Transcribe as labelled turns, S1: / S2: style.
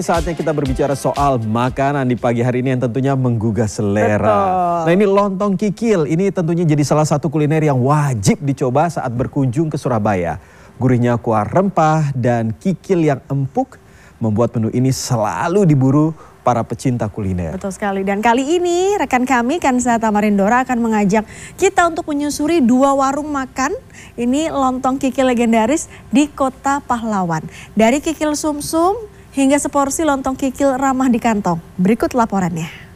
S1: Saatnya kita berbicara soal makanan di pagi hari ini yang tentunya menggugah selera.
S2: Betul.
S1: Nah, ini lontong kikil, ini tentunya jadi salah satu kuliner yang wajib dicoba saat berkunjung ke Surabaya. Gurihnya kuah rempah dan kikil yang empuk membuat menu ini selalu diburu para pecinta kuliner.
S2: Betul sekali. Dan kali ini rekan kami Kanza Tamarindora akan mengajak kita untuk menyusuri 2 warung makan. Ini lontong kikil legendaris di Kota Pahlawan. Dari kikil sumsum hingga seporsi lontong kikil ramah di kantong. Berikut laporannya.